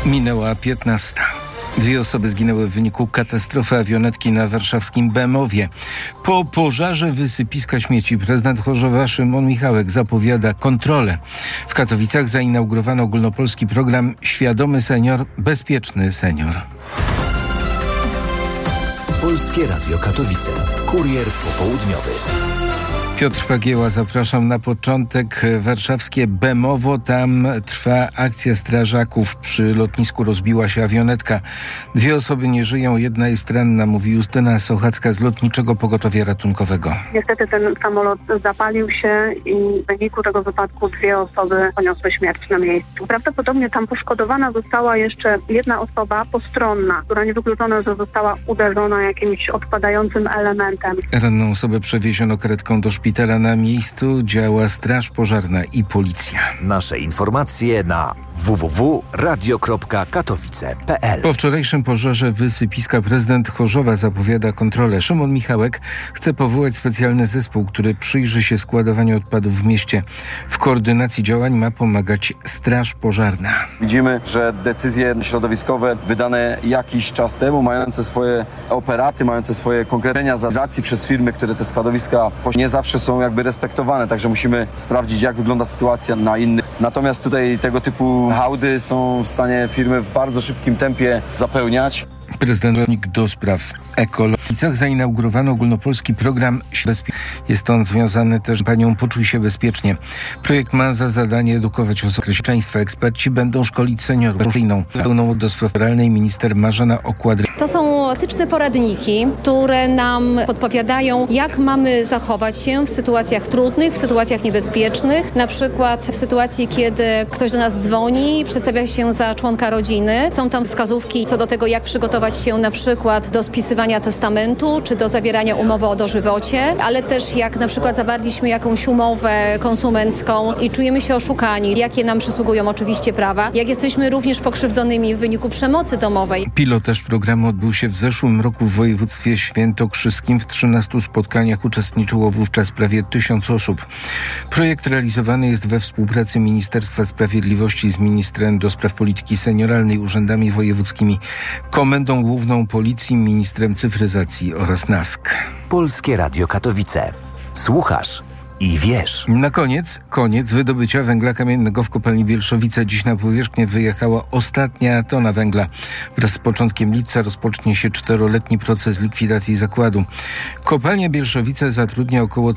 Minęła 15. 2 osoby zginęły w wyniku katastrofy awionetki na warszawskim Bemowie. Po pożarze wysypiska śmieci prezydent Chorzowa Szymon Michałek zapowiada kontrolę. W Katowicach zainaugurowano ogólnopolski program Świadomy Senior, Bezpieczny Senior. Polskie Radio Katowice. Kurier popołudniowy. Piotr Pagieła, zapraszam na początek. Warszawskie Bemowo, tam trwa akcja strażaków. Przy lotnisku rozbiła się awionetka. 2 osoby nie żyją, jedna jest ranna, mówi Justyna Sochacka z Lotniczego Pogotowia Ratunkowego. Niestety ten samolot zapalił się i w wyniku tego wypadku 2 osoby poniosły śmierć na miejscu. Prawdopodobnie tam poszkodowana została jeszcze jedna osoba postronna, która niewykluczone, że została uderzona jakimś odpadającym elementem. Ranną osobę przewieziono karetką do szpitala. Na miejscu działa Straż Pożarna i Policja. Nasze informacje na www.radio.katowice.pl. Po wczorajszym pożarze wysypiska prezydent Chorzowa zapowiada kontrolę. Szymon Michałek chce powołać specjalny zespół, który przyjrzy się składowaniu odpadów w mieście. W koordynacji działań ma pomagać Straż Pożarna. Widzimy, że decyzje środowiskowe wydane jakiś czas temu, mające swoje operaty, mające swoje konkretne realizacje przez firmy, które te składowiska nie zawsze są jakby respektowane, także musimy sprawdzić, jak wygląda sytuacja na innych. Natomiast tutaj tego typu hałdy są w stanie firmy w bardzo szybkim tempie zapełniać. Prezydent do spraw ekologii. W Katowicach zainaugurowano ogólnopolski program Jest on związany też z kampanią Poczuj się bezpiecznie. Projekt ma za zadanie edukować o bezpieczeństwie. Eksperci będą szkolić seniorów. Pełną do spraw realnej minister Marzena Okładry. To są etyczne poradniki, które nam podpowiadają, jak mamy zachować się w sytuacjach trudnych, w sytuacjach niebezpiecznych. Na przykład w sytuacji, kiedy ktoś do nas dzwoni, przedstawia się za członka rodziny. Są tam wskazówki co do tego, jak przygotować się na przykład do spisywania testamentu, czy do zawierania umowy o dożywocie, ale też jak na przykład zawarliśmy jakąś umowę konsumencką i czujemy się oszukani, jakie nam przysługują oczywiście prawa, jak jesteśmy również pokrzywdzonymi w wyniku przemocy domowej. Pilotaż programu odbył się w zeszłym roku w województwie świętokrzyskim. W 13 spotkaniach uczestniczyło wówczas prawie 1000 osób. Projekt realizowany jest we współpracy Ministerstwa Sprawiedliwości z ministrem do spraw polityki senioralnej, urzędami wojewódzkimi, Komendą Główną Policji, ministrem cyfryzacji oraz NASK. Polskie Radio Katowice. Słuchasz i wiesz. Na koniec wydobycia węgla kamiennego w kopalni Bielszowice. Dziś na powierzchnię wyjechała ostatnia tona węgla. Wraz z początkiem lipca rozpocznie się 4-letni proces likwidacji zakładu. Kopalnia Bielszowice zatrudnia około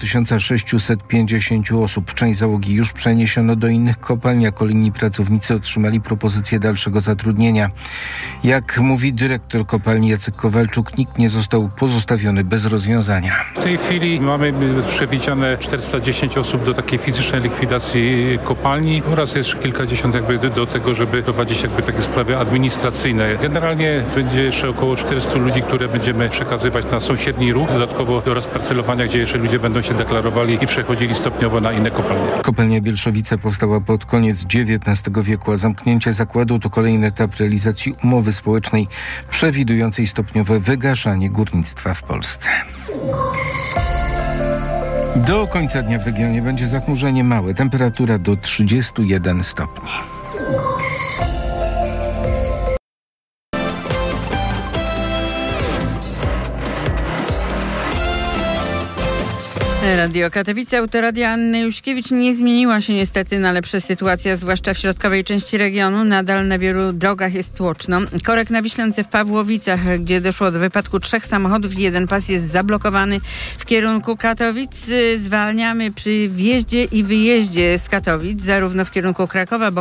1650 osób. Część załogi już przeniesiono do innych kopalni, a kolejni pracownicy otrzymali propozycję dalszego zatrudnienia. Jak mówi dyrektor kopalni Jacek Kowalczuk, nikt nie został pozostawiony bez rozwiązania. W tej chwili mamy przewidziane 410 osób do takiej fizycznej likwidacji kopalni oraz jeszcze kilkadziesiąt do tego, żeby prowadzić takie sprawy administracyjne. Generalnie będzie jeszcze około 400 ludzi, które będziemy przekazywać na sąsiedni ruch, dodatkowo do rozparcelowania, gdzie jeszcze ludzie będą się deklarowali i przechodzili stopniowo na inne kopalnie. Kopalnia Bielszowice powstała pod koniec XIX wieku, a zamknięcie zakładu to kolejny etap realizacji umowy społecznej przewidującej stopniowe wygaszanie górnictwa w Polsce. Do końca dnia w regionie będzie zachmurzenie małe. Temperatura do 31 stopni. Radio Katowice, autoradia Anny Juśkiewicz. Nie zmieniła się niestety na lepsze sytuacja, zwłaszcza w środkowej części regionu. Nadal na wielu drogach jest tłoczno. Korek na Wiślance w Pawłowicach, gdzie doszło do wypadku 3 samochodów. Jeden pas jest zablokowany w kierunku Katowic. Zwalniamy przy wjeździe i wyjeździe z Katowic, zarówno w kierunku Krakowa,